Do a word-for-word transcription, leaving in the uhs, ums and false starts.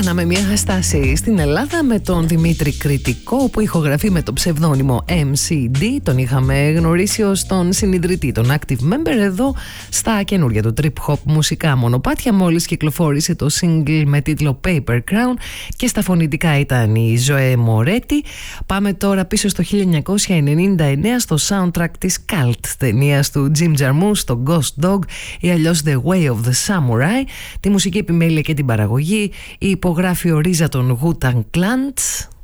Κάναμε μια στάση στην Ελλάδα με τον Δημήτρη Κρητικό, που ηχογραφεί με το ψευδόνυμο εμ σι ντι. Τον είχαμε γνωρίσει ως τον συνιδρυτή, τον active member, εδώ στα καινούργια του trip hop μουσικά μονοπάτια. Μόλις κυκλοφόρησε το single με τίτλο Paper Crown και στα φωνητικά ήταν η Ζωέ Μορέτη. Πάμε τώρα πίσω στο χίλια εννιακόσια ενενήντα εννέα στο soundtrack της cult ταινίας του Jim Jarmusch, το Ghost Dog ή αλλιώς The Way of the Samurai. Τη μουσική επιμέλεια και την παραγωγή η υπογράφει ο Ρίζα των Wu-Tang Clan.